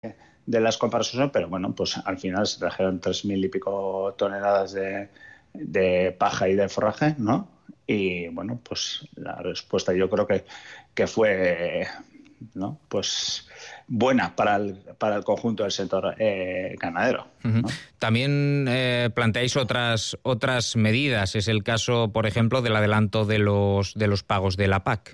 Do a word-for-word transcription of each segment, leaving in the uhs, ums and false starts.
de las compras, pero bueno, pues al final se trajeron tres mil y pico toneladas de, de paja y de forraje, ¿no? Y bueno, pues la respuesta yo creo que, que fue, ¿no? Pues buena para el, para el conjunto del sector eh, ganadero, ¿no? Uh-huh. También eh, planteáis otras otras medidas. Es el caso, por ejemplo, del adelanto de los de los pagos de la P A C.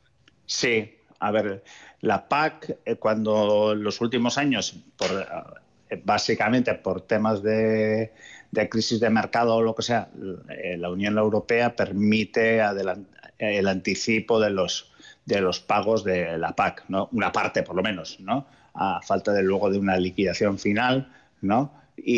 Sí, a ver, la P A C, eh, cuando en los últimos años, por, eh, básicamente por temas de, de crisis de mercado o lo que sea, eh, la Unión Europea permite adelant- el anticipo de los de los pagos de la P A C, ¿no? Una parte por lo menos, ¿no? A falta de luego de una liquidación final, ¿no?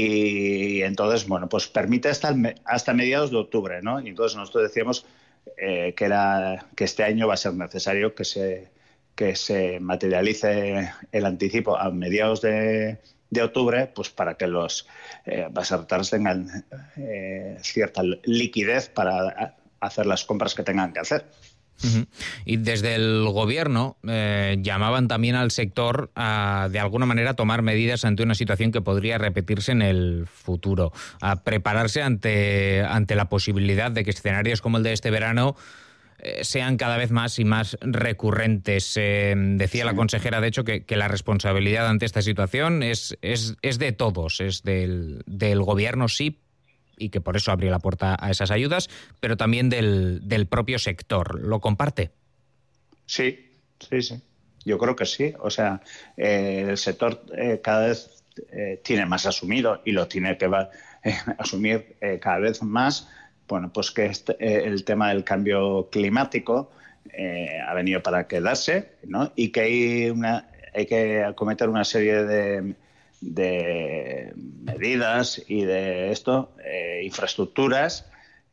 Y entonces, bueno, pues permite hasta, el, hasta mediados de octubre, ¿no? Y entonces nosotros decíamos eh, que era que este año va a ser necesario que se que se materialice el anticipo a mediados de, de octubre, pues para que los eh, basertars tengan eh, cierta liquidez para hacer las compras que tengan que hacer. Uh-huh. Y desde el gobierno eh, llamaban también al sector a, de alguna manera, tomar medidas ante una situación que podría repetirse en el futuro, a prepararse ante, ante la posibilidad de que escenarios como el de este verano eh, sean cada vez más y más recurrentes. Eh, decía sí. La consejera, de hecho, que, que la responsabilidad ante esta situación es, es, es de todos, es del, del gobierno, sí, y que por eso abrió la puerta a esas ayudas, pero también del, del propio sector. ¿Lo comparte? Sí, sí, sí. Yo creo que sí. O sea, eh, el sector eh, cada vez eh, tiene más asumido y lo tiene que va, eh, asumir eh, cada vez más. Bueno, pues que este, eh, el tema del cambio climático eh, ha venido para quedarse, ¿no? Y que hay, una, hay que acometer una serie de de medidas y de esto, eh, infraestructuras,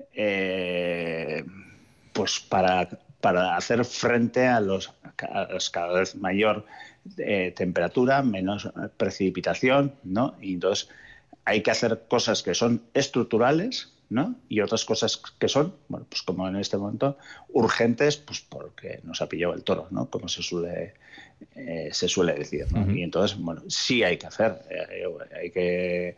eh, pues para, para hacer frente a los, a los cada vez mayor eh, temperatura, menos precipitación, ¿no? Y entonces hay que hacer cosas que son estructurales, ¿no? Y otras cosas que son, bueno, pues como en este momento, urgentes, pues porque nos ha pillado el toro, ¿no? Como se suele eh, se suele decir, ¿no? Uh-huh. Y entonces, bueno, sí hay que hacer, eh, hay que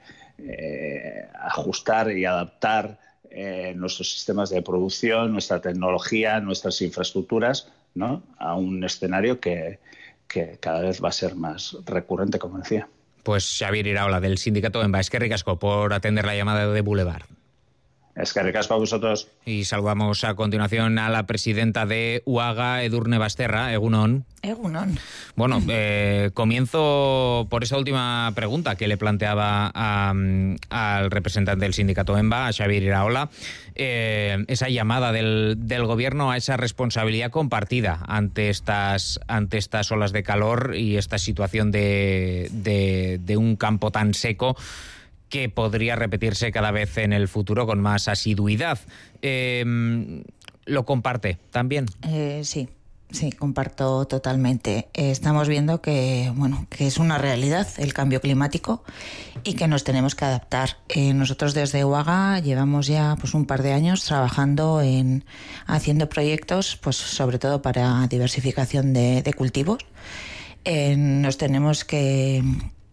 eh, ajustar y adaptar eh, nuestros sistemas de producción, nuestra tecnología, nuestras infraestructuras, ¿no? A un escenario que, que cada vez va a ser más recurrente, como decía. Pues Xabier Iraola, del sindicato ENBA. Eskerrik asko por atender la llamada de Boulevard. Eskerrik asko a vosotros. Y saludamos a continuación a la presidenta de UAGA, Edurne Basterra. Egunon. Egunon. Bueno, eh, comienzo por esa última pregunta que le planteaba a, al representante del sindicato ENBA, a Xabier Iraola. Eh, esa llamada del, del gobierno a esa responsabilidad compartida ante estas, ante estas olas de calor y esta situación de, de, de un campo tan seco que podría repetirse cada vez en el futuro con más asiduidad. Eh, ¿Lo comparte también? Eh, sí, sí, comparto totalmente. Eh, estamos viendo que, bueno, que es una realidad el cambio climático y que nos tenemos que adaptar. Eh, nosotros desde UAGA llevamos ya pues, un par de años trabajando en haciendo proyectos, pues sobre todo para diversificación de, de cultivos. Eh, nos tenemos que...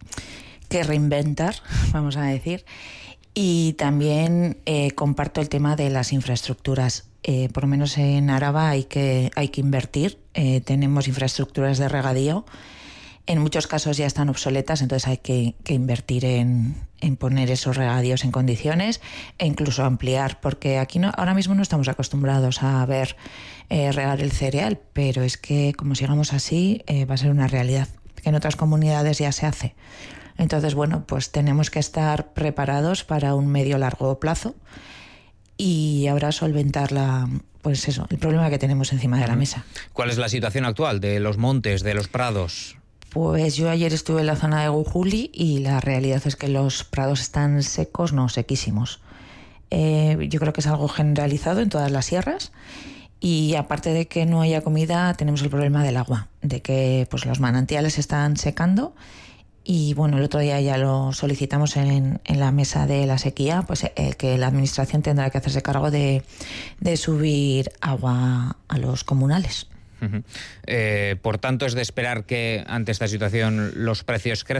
que reinventar, vamos a decir, y también eh, comparto el tema de las infraestructuras. Eh, por lo menos en Araba hay que, hay que invertir, eh, tenemos infraestructuras de regadío, en muchos casos ya están obsoletas, entonces hay que, que invertir en, en poner esos regadíos en condiciones e incluso ampliar, porque aquí no, ahora mismo no estamos acostumbrados a ver eh, regar el cereal, pero es que como sigamos así eh, va a ser una realidad, que en otras comunidades ya se hace. Entonces, bueno, pues tenemos que estar preparados para un medio-largo plazo y ahora solventar la, pues eso, el problema que tenemos encima de la mesa. ¿Cuál es la situación actual de los montes, de los prados? Pues yo ayer estuve en la zona de Gujuli y la realidad es que los prados están secos, no sequísimos. Eh, yo creo que es algo generalizado en todas las sierras. Y aparte de que no haya comida, tenemos el problema del agua, de que pues los manantiales se están secando. Y bueno, el otro día ya lo solicitamos en, en la mesa de la sequía, pues el que la administración tendrá que hacerse cargo de, de subir agua a los comunales. Uh-huh. Eh, por tanto, es de esperar que ante esta situación los precios crezcan.